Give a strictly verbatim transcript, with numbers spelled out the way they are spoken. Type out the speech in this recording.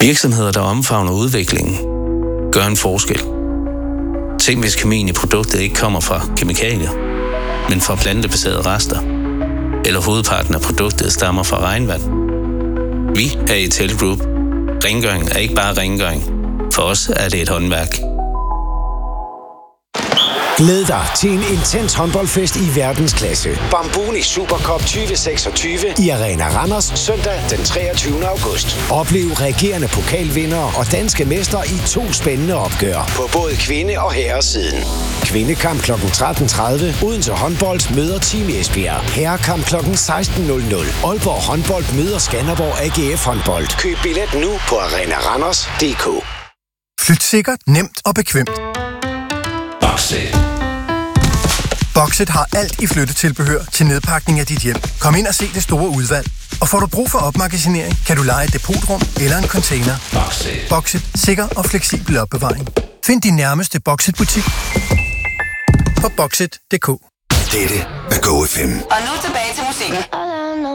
Virksomheder, der omfavner udviklingen, gør en forskel. Tænk, hvis kemien i produktet ikke kommer fra kemikalier, men fra plantebaserede rester. Eller hovedparten af produktet stammer fra regnvand. Vi er i Tell Group. Rengøring er ikke bare rengøring. For os er det et håndværk. Glæd dig til en intens håndboldfest i verdensklasse. Bambuni Supercup tyve seksogtyve i Arena Randers søndag den treogtyvende august. Oplev regerende pokalvindere og danske mestre i to spændende opgør på både kvinde- og herresiden. Kvindekamp klokken tretten tredive. Odense Håndbold møder Team Esbjerg. Herrekamp klokken seksten nul nul. Aalborg Håndbold møder Skanderborg A G F Håndbold. Køb billet nu på arena randers punktum d k. Flyt sikkert, nemt og bekvemt. Boxit. Boxit har alt i flyttetilbehør til nedpakning af dit hjem. Kom ind og se det store udvalg. Og får du brug for opmagasinering, kan du leje et depotrum eller en container. Boxit. Boxit. Sikker og fleksibel opbevaring. Find din nærmeste Boxit-butik på boxit punktum d k. Dette er Go F M. Og nu tilbage til musikken.